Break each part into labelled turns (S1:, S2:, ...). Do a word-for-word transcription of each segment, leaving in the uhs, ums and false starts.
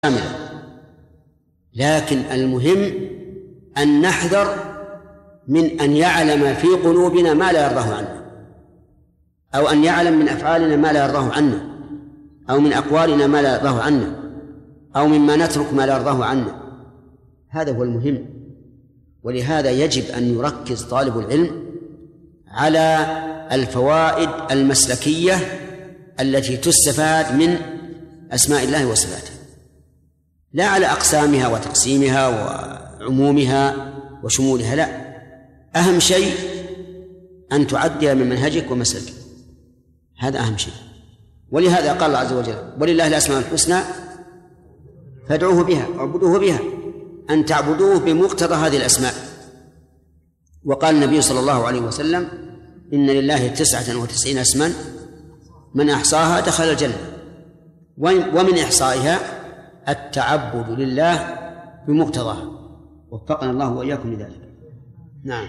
S1: كاملة، لكن المهم أن نحذر من أن يعلم في قلوبنا ما لا يرضاه عنا، أو أن يعلم من أفعالنا ما لا يرضاه عنا، أو من أقوالنا ما لا يرضاه عنا، أو مما نترك ما لا يرضاه عنا. هذا هو المهم. ولهذا يجب أن يركز طالب العلم على الفوائد المسلكية التي تستفاد من أسماء الله وصفاته، لا على أقسامها وتقسيمها وعمومها وشمولها، لا، أهم شيء أن تعدي من منهجك ومسلكك، هذا أهم شيء. ولهذا قال الله عز وجل: ولله الأسماء الحسنى فادعوه بها واعبدوه بها، أن تعبدوه بمقتضى هذه الأسماء. وقال النبي صلى الله عليه وسلم: إن لله تسعة وتسعين اسما من أحصاها دخل الجنة. ومن إحصائها التعبد لله بمقتضاها، وفقنا الله وإياكم لذلك. نعم.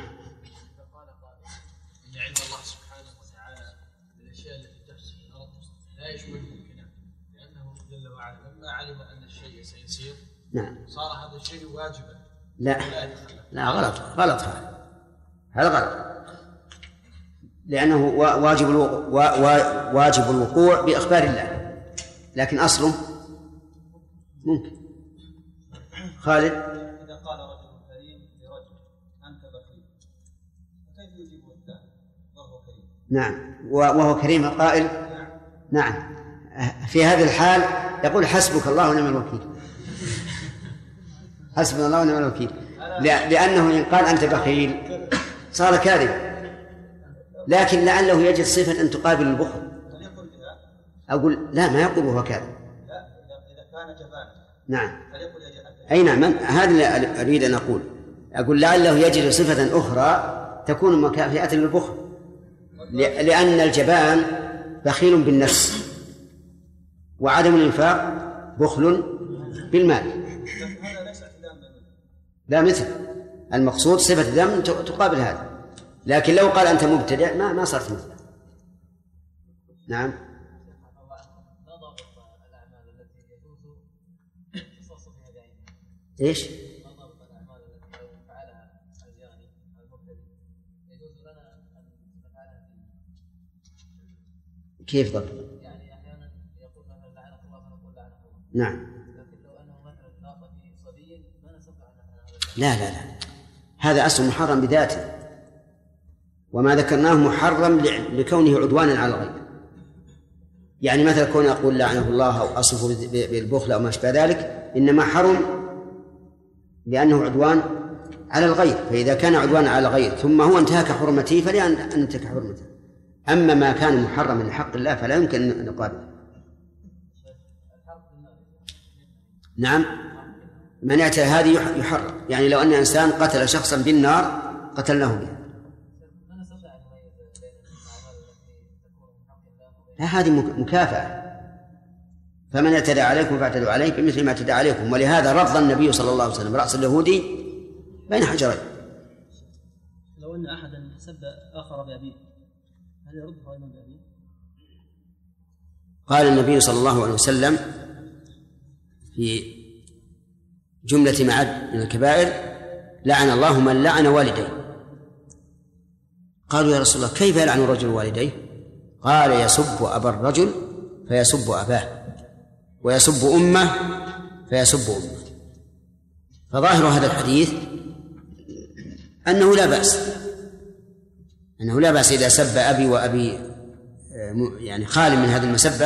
S2: إن علم الله سبحانه وتعالى بالأشياء التي تحصل في الأرض لا يشمل الممكنات، لأنه جل وعلا لما علم أن الشيء سيصير
S1: نعم
S2: صار هذا الشيء واجبا.
S1: لا لا غلط غلط هذا هذا غلط، لأنه واجب واجب الوقوع بإخبار الله، لكن أصله ممكن. خالد:
S2: إذا قال رجل كريم لرجل أنت بخيل، كيف يجيب الثاني وهو كريم؟
S1: نعم، وهو كريم القائل نعم، في هذه الحال يقول: حسبك الله ونعم الوكيل. حسبنا الله ونعم الوكيل، لأنه إن قال أنت بخيل صار كاذب، لكن لعله يجد صفة أن تقابل البخل. أقول لا، ما يقول وهو كاذب.
S2: لا، إذا كان جبان.
S1: نعم، أي نعم، هذا اللي أريد أن أقول. أقول لعله يجد صفة أخرى تكون مكافئة للبخل، لأن الجبان بخيل بالنفس، وعدم الإنفاق بخل بالمال. لا، مثل المقصود صفة ذم تقابل هذا، لكن لو قال أنت مبتدع ما ما صارت مثله. نعم. إيش؟ كيف ضبط؟
S2: يعني أحيانا يقول مثلا لعنة الله فنقول لعنة الله.
S1: نعم.
S2: لكن لو أنه مثلا ناقة صبي ما نستطيع أن نفعل.
S1: لا لا لا، هذا أصل محرم بذاته، وما ذكرناه محرم لكونه عدوانا على الغير. يعني مثلا كون أقول لعنه الله أو أصفه بالبخل أو ما شابه ذلك، إنما حرم لأنه عدوان على الغير، فإذا كان عدوان على الغير ثم هو انتهك حرمته فلأن انتهك حرمته. أما ما كان محرما لحق الله فلا يمكن أن نقابله. نعم، من اعتى هذه يحرم، يعني لو أن إنسان قتل شخصا بالنار قتلناه بها. لا، هذه مكافأة، فمن اعتدى عليكم فاعتدوا عليه بمثل ما اعتدى عليكم. ولهذا رفض النبي صلى الله عليه وسلم رأس اليهودي بين حجرين.
S3: لو أن أحدا سب آخر بأبيه هل يرد قائما بأبيه؟
S1: قال النبي صلى الله عليه وسلم في جملة ما عد من الكبائر: لعن الله من لعن والديه. قالوا: يا رسول الله كيف يلعن الرجل والديه؟ قال: يسب أبا الرجل فيسب أباه، ويسب أمه فيسب أمه. فظاهر هذا الحديث أنه لا بأس أنه لا بأس إذا سب أبي وأبي يعني خال من هذه المسبة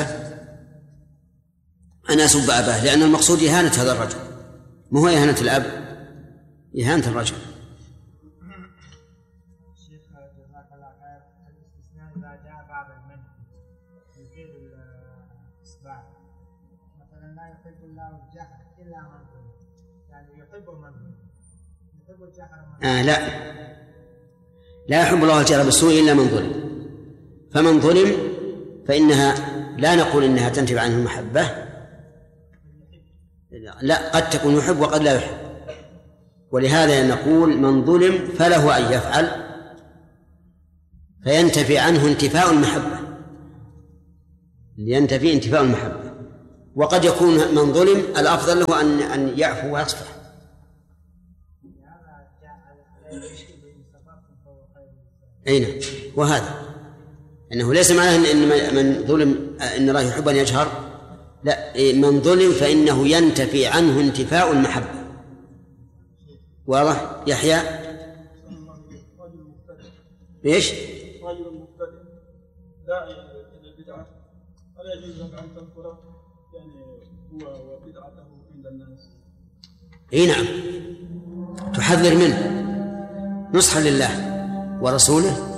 S1: أن أسب أباه، لأن المقصود إهانة هذا الرجل، ما هو إهانة الأب، إهانة الرجل.
S4: شيخ جزاك الله خير، الاستثناء إذا جاء بعد المنع يفيد الإثبات. مثلا لا يحب الله الجهر إلا من ظلم، يعني يحب من ظلم، يحب الجهر من
S1: آه لا لا يحب الله الجهر بالسوء إلا من ظلم. فمن ظلم فإنها لا نقول إنها تنتج عنه المحبة، لا، قد تكون يحب وقد لا يحب. ولهذا نقول من ظلم فله أن يفعل فينتفي عنه انتفاء المحبة، لينتفي انتفاء المحبة. وقد يكون من ظلم الأفضل له أن أن يعفو ويصفح. أين وهذا أنه ليس معناه أن من ظلم أن الله يحب أن يجهر، لا، من ظلم فإنه ينتفي عنه انتفاء المحبة. واضح يحيى؟ ايش؟
S5: رجل مبتدع داعي الى البدعه ولا يجوز لك ان تنكره يعني هو وبدعته عند الناس.
S1: اي نعم، تحذر منه نصحا لله ورسوله.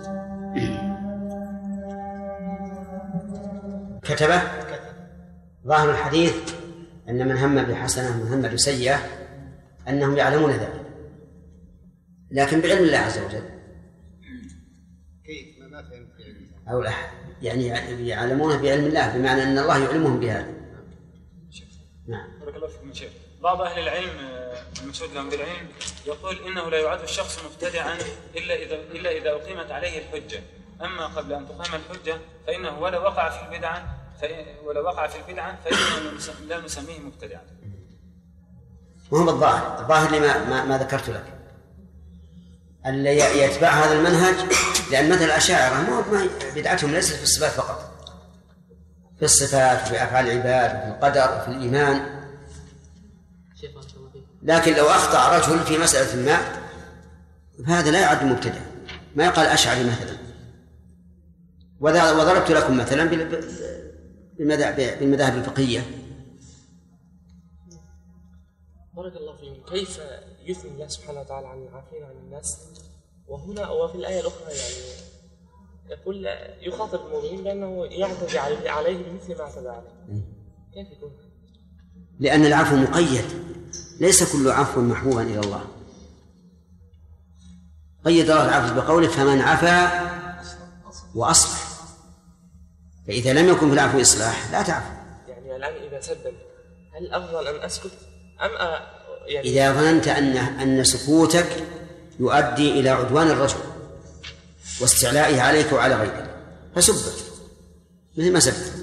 S1: كتبه ظاهر الحديث أن من هم بحسنة من هم بسيئة أنهم يعلمون ذلك، لكن بعلم الله عز وجل.
S6: كيف ما فهمت
S1: أو لا يعني يعلمونه بعلم الله، بمعنى أن الله يعلمهم بهذا.
S7: نعم. بارك الله فيكم يا شيخ. بعض أهل العلم المقصود لهم بالعلم يقول إنه لا يعد الشخص مبتدعا إلا إذا إلا إذا أقيمت عليه الحجة، أما قبل أن تقام الحجة فإنه ولا وقع في البدعة ولا وقع في البدعة فإنه لا نسميه مبتدعا.
S1: وهم الظاهر الظاهر لما ما, ما ذكرت لك اللي يتبع هذا المنهج، لأن مثل الأشاعرة بدعتهم ليست في الصفات فقط، في الصفات وفي أفعال العباد وفي القدر وفي الإيمان. لكن لو أخطأ رجل في مسألة ما فهذا لا يعد مبتدع، ما يقال أشعري مثلا. وضربت لكم مثلا بالمذاهب الفقهية.
S8: بارك الله فيكم. كيف يثني الله سبحانه وتعالى عن العافين عن الناس، وهنا وفي الآية الأخرى يعني يقول يخاطب المؤمنين بأنه يعتدي عليه بمثل ما اعتدى عليه. كيف يكون؟
S1: لأن العفو مقيد، ليس كل عفو محبوبا إلى الله. قيد الله العفو بقوله فمن عفا وأصلح، فإذا لم يكن في العفو إصلاح لا تعفو.
S8: يعني الآن إذا سدد هل أفضل أن أسكت أم أ... يعني
S1: إذا ظننت أن أن سكوتك يؤدي إلى عدوان الرجل واستعلائه عليك وعلى غيرك فسبه مثل ما سبت.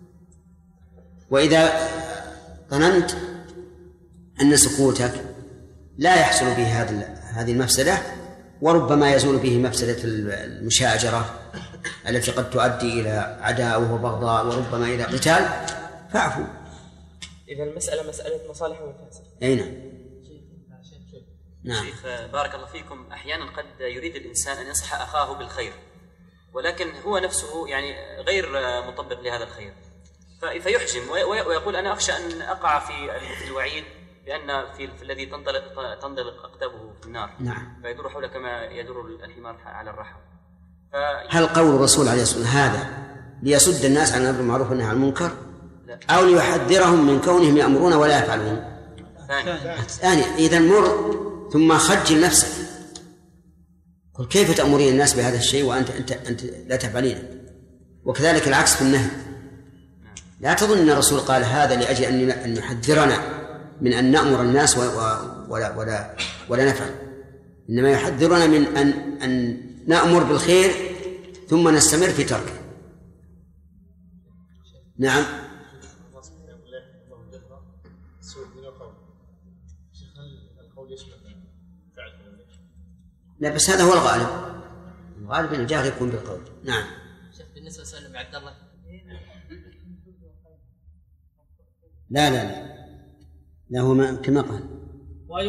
S1: وإذا ظننت أن سكوتك لا يحصل به هذه المفسدة وربما يزول به مفسدة المشاجرة التي قد تؤدي إلى عداوة وبغضاء وربما إلى قتال فاعفوا.
S8: إذا المسألة مسألة مصالح ومفاسد.
S1: أي نعم.
S9: نعم. شيخ بارك الله فيكم، أحيانا قد يريد الإنسان أن ينصح أخاه بالخير ولكن هو نفسه يعني غير مطبق لهذا الخير فيحجم ويقول أنا أخشى أن أقع في الوعيد بأن في, في الذي تنطلق تنطلق أقدامه في النار.
S1: نعم.
S9: فيدور حول كما يدور الحمار على الرحى.
S1: هل قول الرسول عليه الصلاة والسلام هذا ليصد الناس عن الأمر بالمعروف والنهي عن المنكر أو ليحذرهم من كونهم يأمرون ولا يفعلون؟ ثاني. إذا مر ثم خجل نفسك، قل كيف تأمرين الناس بهذا الشيء وأنت أنت أنت لا تفعلينه. وكذلك العكس في النهي. لا تظن أن الرسول قال هذا لأجل أن يحذرنا من أن نأمر الناس ولا ولا ولا نفعل، إنما يحذرنا من أن أن نأمر بالخير ثم نستمر في تركه. نعم. لا بس هذا هو الغالب، الغالب أن الجهل يكون بالقول. نعم.
S10: شيخ بالنسبة لسؤال عبد الله،
S1: لا لا لا لا هو كما قال